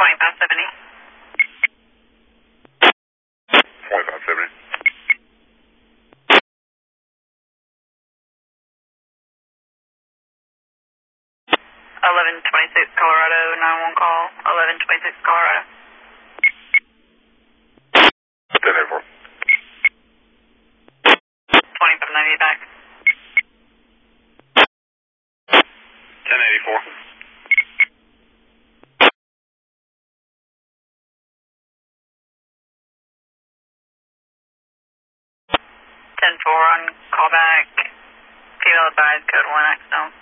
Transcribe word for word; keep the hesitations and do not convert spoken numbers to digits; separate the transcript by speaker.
Speaker 1: twenty-five seventy.
Speaker 2: twenty-five seventy.
Speaker 1: eleven twenty-six Colorado, nine one call, eleven twenty-six Colorado.
Speaker 2: ten eighty-four.
Speaker 1: twenty-five ninety back.
Speaker 2: ten eighty-four.
Speaker 1: ten four on callback. Female advised, code one X L.